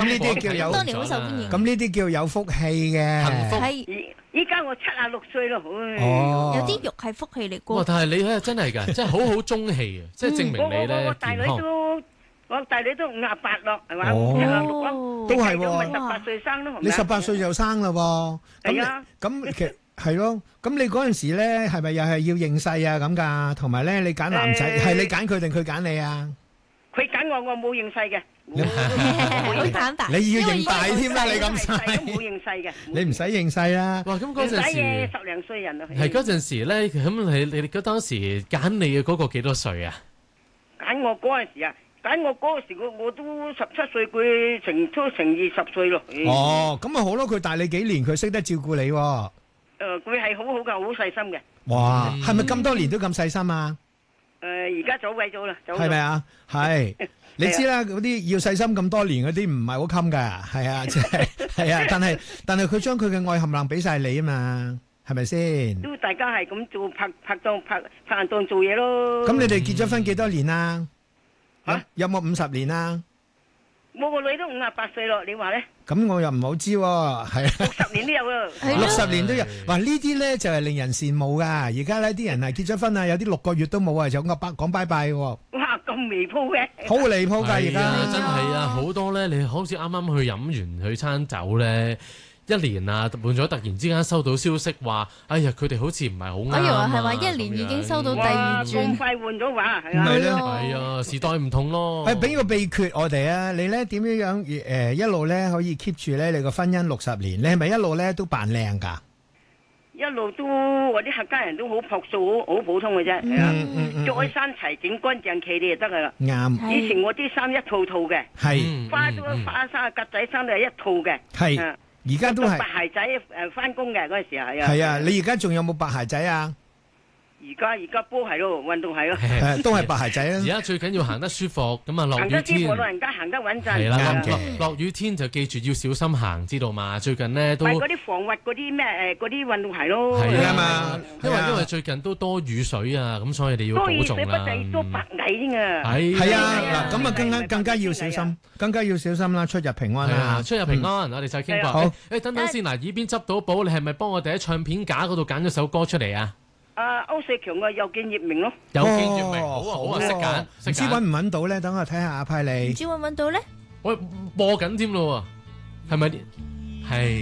呢啲叫有當年好受歡迎。 咁呢啲叫有福氣嘅。 幸福係依家我76歲咯， 哦， 有啲肉係福氣嚟哇！ 㗎。 但係你咧真係㗎，真係好好中氣啊！即係證明你咧我大女健康。 我大女都58咯，係嘛哦 ？76咯， 都係喎咪18歲生咯，係咪你18歲就生啦喎。 係啊。 咁其實係咯。咁你嗰陣時咧係咪又係要認世啊咁㗎？同埋咧你揀男仔係你揀佢定佢揀你啊？ 佢揀我冇認世嘅。 好坦白。 你要認大添啦，你咁細都細， 冇認世嘅。 你唔使認世啦。 哇！咁唔嗰陣使嘅時 ，10零歲人啊。 係嗰陣時咧，咁你嗰當時揀你嘅嗰個幾多歲啊？ 揀我嗰陣時啊，揀我嗰時我都17歲，佢都成20歲咯。 哦，咁咪好咯，佢大你幾年，佢識得照顧你喎。 佢係好好噶，好細心嘅。 哇，係咪咁多年都咁細心啊？ 而家走鬼咗啦，走咗。 係咪啊？係，你知啦，嗰啲要細心咁多年嗰啲唔係好襟噶，係啊，即係係啊，但係佢將佢嘅愛冚唪唥俾晒你啊嘛，係咪先？ 都大家係咁做拍檔做嘢咯。 咁你哋結咗婚幾多年啊？有冇50年啊？ 我個女都58歲咯，你話咧咁我又唔好知喎，係啊。 ？60年都有啊。 係咯 60年都有，哇！呢啲咧就係令人羨慕噶。而家咧啲人係結咗婚啊，有啲6個月都冇啊，就講拜拜嘅喎， 哇，咁離譜嘅。 好離譜㗎！而係啊家真係啊，好多咧，你好似啱啱去飲完佢餐酒咧。1年啊，換咗突然之間收到消息話，哎呀，佢哋好似唔係好啱啊。 我以為係話1年已經收到第二轉咁快換咗話，係啊。 係咯係啊，時代唔同咯。 俾個秘訣我哋啊！你咧點樣一路咧可以 keep 住咧你個婚姻60年？你係咪一路咧都扮靚㗎？ 一路都我啲客家人都好樸素，好普通嘅啫，係啊。着開衫齊整乾淨企理就得㗎啦。 啱， 以前我啲衫一套套嘅， 係花衫、格仔衫都係一套嘅。 係，而家都係白鞋仔翻工嘅嗰陣時係啊。 係啊！你而家仲有冇白鞋仔啊？ 而家波係咯，運動係咯。 都係白鞋仔啊！ 而家最緊要行得舒服，咁啊落雨行得舒服， 天老人家行得穩陣。 係啦， 啱嘅落雨天就記住要小心行，知道嘛？最近呢都買嗰啲防滑嗰啲咩嗰啲運動鞋咯。 係啊嘛因為最近都多雨水啊，咁所以你要保多雨水不重啦。 滯，多白蟻添啊。 係啊！ 係啊嗱，咁啊係啊更加要小心，更加要小心啦！出入平安係啊， 啦！ 出入平安，我哋再傾過。 好誒，等等先嗱，耳邊執到寶，你係咪幫我哋喺唱片架嗰度揀咗首歌出嚟啊？ 歐瑞強嘅又見葉明咯。 有經驗明，好啊好啊，識唔揀，識知揾揀。 唔揾到咧？等我睇下阿派你唔。知揾唔揾到咧？ 喂，播緊添咯喎，係咪？係。